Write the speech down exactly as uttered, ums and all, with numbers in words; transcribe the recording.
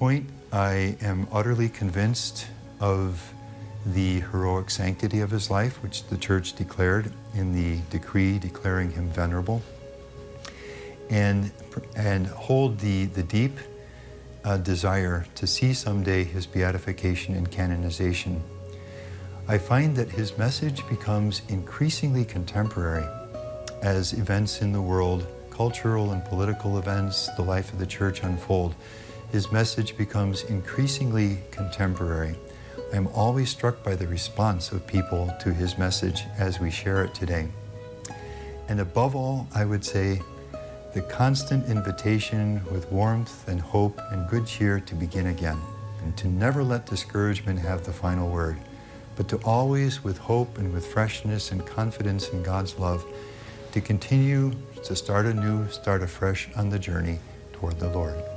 point, I am utterly convinced of the heroic sanctity of his life, which the Church declared in the decree declaring him venerable, and, and hold the, the deep uh, desire to see someday his beatification and canonization. I find that his message becomes increasingly contemporary as events in the world, cultural and political events, the life of the Church unfold. His message becomes increasingly contemporary. I'm always struck by the response of people to his message as we share it today. And above all, I would say, the constant invitation with warmth and hope and good cheer to begin again, and to never let discouragement have the final word, but to always, with hope and with freshness and confidence in God's love, to continue to start anew, start afresh on the journey toward the Lord.